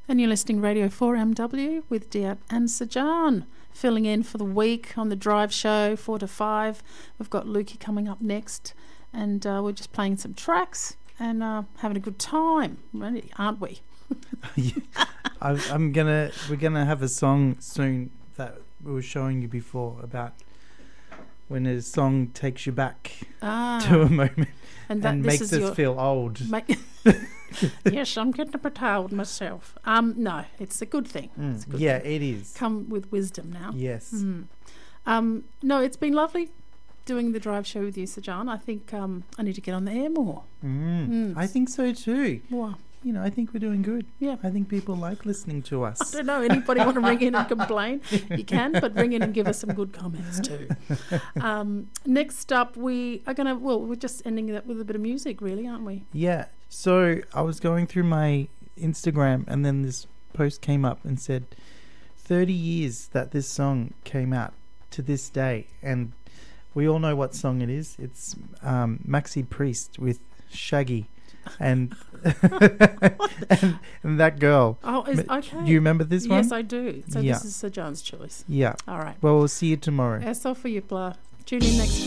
And you're listening Radio 4MW with Diat and Sajan, filling in for the week on the drive show 4 to 5. We've got Lukey coming up next, and we're just playing some tracks and having a good time, really, aren't we? We're gonna have a song soon that we were showing you before about when a song takes you back to a moment and makes us feel old. Yes, I'm getting a bit old myself. No, it's a good thing. It's a good thing. It is. Come with wisdom now. Yes. No, it's been lovely doing the drive show with you, Sajan. I think I need to get on the air more. I think so too. Wow. You know, I think we're doing good. Yeah. I think people like listening to us. I don't know. Anybody want to ring in and complain? You can, but ring in and give us some good comments too. Next up, we're just ending that with a bit of music, really, aren't we? Yeah. So I was going through my Instagram and then this post came up and said 30 years that this song came out to this day. And we all know what song it is. It's Maxi Priest with Shaggy. And, and that girl. Oh, okay. Do you remember this one? Yes, I do. So this is Sir John's choice. Yeah. All right. Well, we'll see you tomorrow. That's all for you, Blah. Tune in next